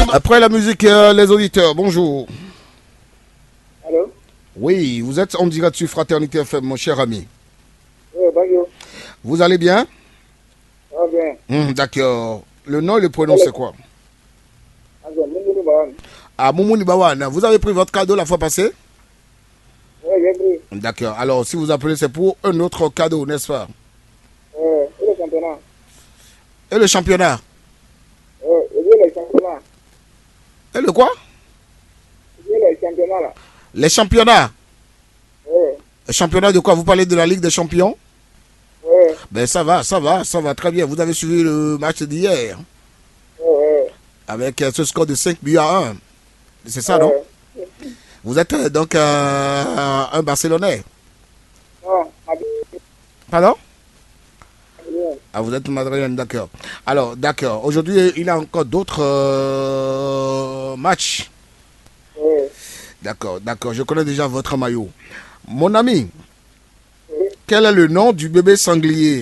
Après la musique, les auditeurs, bonjour. Allô? Oui, vous êtes en direct sur Fraternité FM, mon cher ami. Oui, bonjour. Vous allez bien? Ça va bien. D'accord. Le nom et le prénom, c'est quoi? Moumouni Bawan. Ah, Moumouni Bawan. Vous avez pris votre cadeau la fois passée? Oui, j'ai pris. D'accord. Alors, si vous appelez, c'est pour un autre cadeau, n'est-ce pas? Et le championnat? Et le championnat? Le championnat. Et le quoi? Le championnat, là. Les championnats? Oui. Le championnat de quoi? Vous parlez de la Ligue des Champions? Oui. Ben ça va très bien. Vous avez suivi le match d'hier Oui. avec ce score de 5-1. C'est ça, non? Vous êtes donc un Barcelonais? Non, Pardon? Ah, vous êtes madrilène, d'accord. Alors, d'accord. Aujourd'hui, il y a encore d'autres matchs. Oui. D'accord. Je connais déjà votre maillot. Mon ami, quel est le nom du bébé sanglier?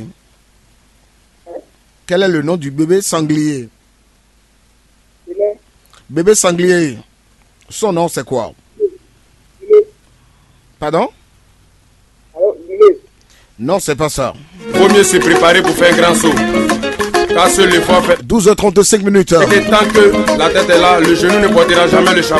Quel est le nom du bébé sanglier? Bébé sanglier. Son nom, c'est quoi? Pardon? Non, c'est pas ça. Vaut mieux se préparer pour faire un grand saut. Car seul l'effort fait. 12h35 minutes. Et tant que la tête est là, le genou ne portera jamais le chapeau.